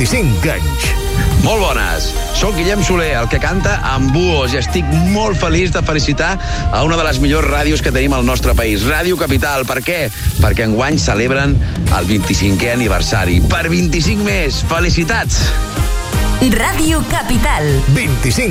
25 anys. Molt bones. Soc Guillem Soler, el que canta amb Buhos, i estic molt feliç de felicitar a una de les millors ràdios que tenim al nostre país, Ràdio Capital. Per què? Perquè enguany celebren el 25è aniversari. Per 25 més. Felicitats! Ràdio Capital. 25